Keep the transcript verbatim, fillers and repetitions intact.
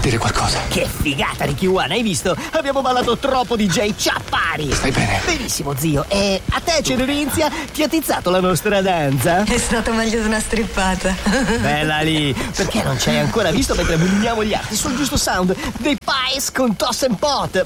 dire qualcosa. Che figata, Ricky One, hai visto? Abbiamo ballato troppo D J Ciappari. Stai bene? Benissimo, zio. E a te, Cenerenza, ti ha tizzato la nostra danza? È stato meglio di una strippata. Bella lì. Perché non ci hai ancora visto mentre muniamo gli arti sul giusto sound dei Pies con Toss and Pot?